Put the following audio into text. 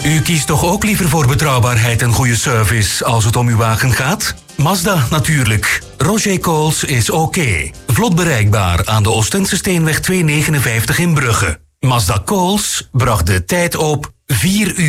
U kiest toch ook liever voor betrouwbaarheid en goede service als het om uw wagen gaat? Mazda natuurlijk. Roger Coles is oké. Vlot bereikbaar aan de Oostense Steenweg 259 in Brugge. Mazda Coles bracht de tijd op 4 uur.